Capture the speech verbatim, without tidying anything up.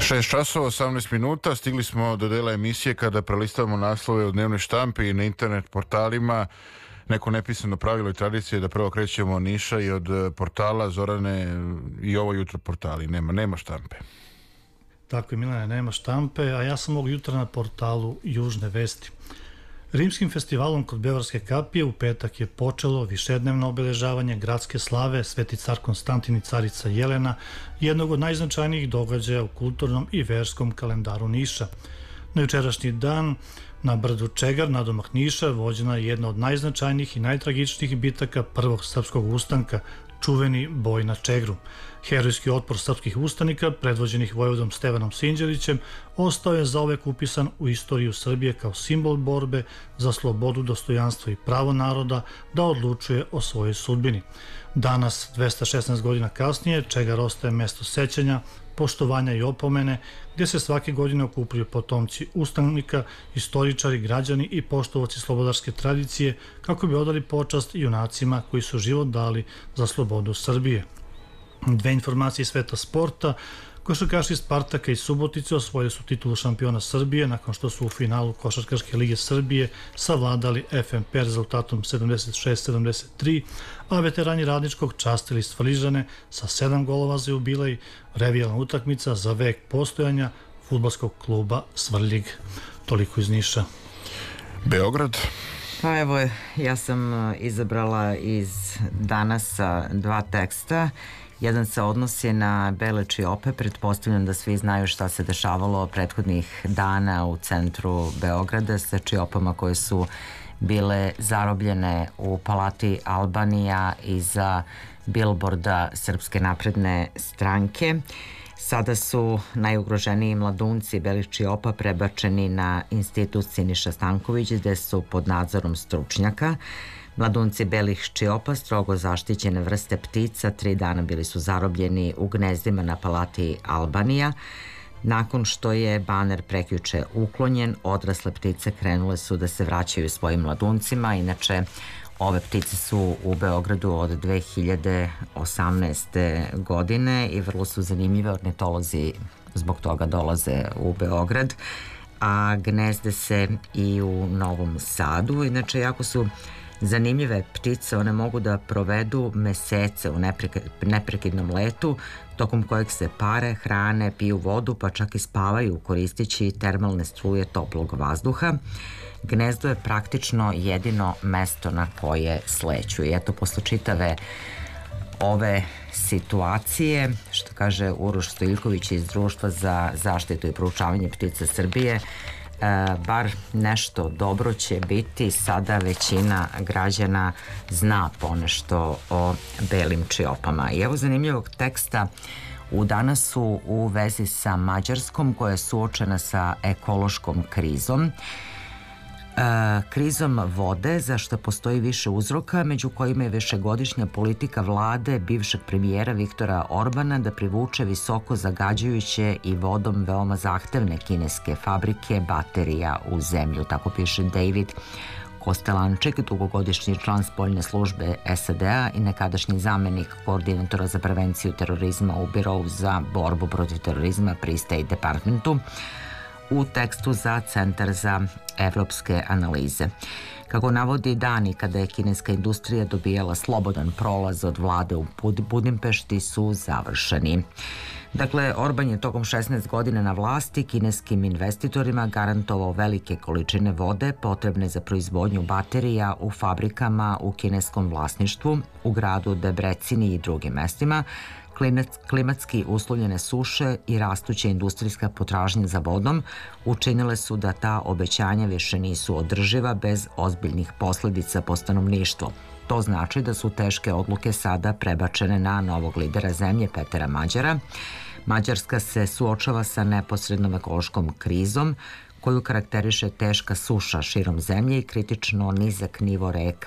šest časova, osamnaest minuta, stigli smo do dela emisije kada prelistavamo naslove u dnevnoj štampi i na internet portalima. Neko nepisano pravilo i tradicije da prvo krećemo od Niša i od portala Zorane i ovo jutro portali. Nema, nema štampe. Tako je, Milane, nema štampe, a ja sam ovog jutra na portalu Južne vesti. Rimskim festivalom kod Beogradske kapije u petak je počelo višednevno obeležavanje gradske slave Sveti car Konstantin i carica Jelena, jednog od najznačajnijih događaja u kulturnom i verskom kalendaru Niša. Na jučerašnji dan na brdu Čegar, nadomak Niša, vođena je jedna od najznačajnijih i najtragičnijih bitaka prvog srpskog ustanka, čuveni boj na Čegru. Herojski otpor srpskih ustanika, predvođenih vojvodom Stevanom Sinđelićem, ostao je zauvek upisan u istoriju Srbije kao simbol borbe za slobodu, dostojanstvo i pravo naroda da odlučuje o svojoj sudbini. Danas, dvesta šesnaest godina kasnije, Čegar ostaje mesto sećanja, poštovanja i opomene, gdje se svake godine okupljaju potomci ustanika, istoričari, građani i poštovaci slobodarske tradicije kako bi odali počast junacima koji su život dali za slobodu Srbije. Dve informacije iz sveta sporta. Košarkaši Spartaka i Subotice osvojili su titulu šampiona Srbije nakon što su u finalu Košarkaške lige Srbije savladali F M P rezultatom sedamdeset šest sedamdeset tri, a veterani Radničkog častili Svrljižane sa sedam golova za jubilej, revijalna utakmica za vek postojanja fudbalskog kluba Svrljig. Toliko iz Niša. Beograd. Pa evo, ja sam izabrala iz Danasa dva teksta. Jedan se odnosi na bele čiope. Pretpostavljam da svi znaju šta se dešavalo prethodnih dana u centru Beograda sa čiopama koje su bile zarobljene u Palati Albanija iza bilborda Srpske napredne stranke. Sada su najugroženiji mladunci belih čiopa prebačeni na institut Siniša Stanković gde su pod nadzorom stručnjaka. Mladunci belih čiopa, strogo zaštićene vrste ptica, tri dana bili su zarobljeni u gnezdima na Palati Albanija. Nakon što je baner prekjuče uklonjen, odrasle ptice krenule su da se vraćaju svojim mladuncima. Inače, ove ptice su u Beogradu od dve hiljade osamnaeste. godine i vrlo su zanimljive, ornitolozi zbog toga dolaze u Beograd, a gnezde se i u Novom Sadu. Inače, jako su zanimljive ptice, one mogu da provedu mesece u neprekidnom letu, tokom kojeg se pare, hrane, piju vodu, pa čak i spavaju koristeći termalne struje toplog vazduha. Gnezdo je praktično jedino mesto na koje sleću. I eto, posle čitave ove situacije, što kaže Uroš Stojiljković iz Društva za zaštitu i proučavanje ptica Srbije, E, bar nešto dobro će biti. Sada većina građana zna ponešto o belim čiopama. I evo zanimljivog teksta u Danasu u vezi sa Mađarskom koja je suočena sa ekološkom krizom. E, krizom vode, za što postoji više uzroka, među kojima je višegodišnja politika vlade bivšeg premijera Viktora Orbana da privuče visoko zagađujuće i vodom veoma zahtevne kineske fabrike baterija u zemlju, tako piše David Kostelanček, dugogodišnji član spoljne službe S A D-a i nekadašnji zamenik koordinatora za prevenciju terorizma u Birovu za borbu protiv terorizma pri State Departmentu, u tekstu za Centar za evropske analize. Kako navodi, dani kada je kineska industrija dobijala slobodan prolaz od vlade u Budimpešti su završeni. Dakle, Orban je tokom šesnaest godina na vlasti kineskim investitorima garantovao velike količine vode potrebne za proizvodnju baterija u fabrikama u kineskom vlasništvu, u gradu Debrecini i drugim mestima. Klimatski uslovljene suše i rastuća industrijska potražnja za vodom učinile su da ta obećanja više nisu održiva bez ozbiljnih posledica po stanovništvo. To znači da su teške odluke sada prebačene na novog lidera zemlje Petera Mađara. Mađarska se suočava sa neposrednom ekološkom krizom koju karakteriše teška suša širom zemlje i kritično nizak nivo reka